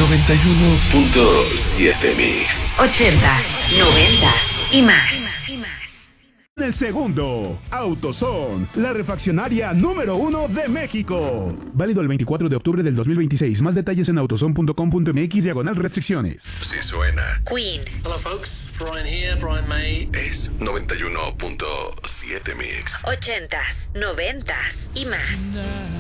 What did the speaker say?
91.7 Mix. 80s, 90s y más. En el segundo, AutoZone, la refaccionaria número 1 de México. Válido el 24 de octubre del 2026. Más detalles en autozone.com.mx/restricciones. Sí suena. Queen. Hello folks, Brian here, Brian May. Es 91.7 Mix. 80s, 90s y más.